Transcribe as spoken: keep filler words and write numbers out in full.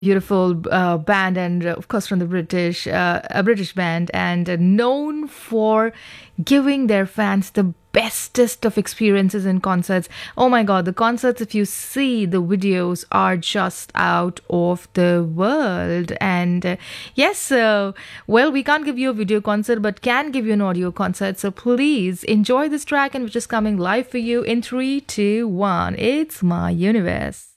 Beautiful uh, band, and uh, of course from the British, uh, a British band, and uh, known for giving their fans the bestest of experiences in concerts. Oh my god, the concerts, if you see the videos, are just out of the world. And uh, yes, uh, well, we can't give you a video concert, but can give you an audio concert. So please enjoy this track, and which is coming live for you in three, two, one. It's My Universe.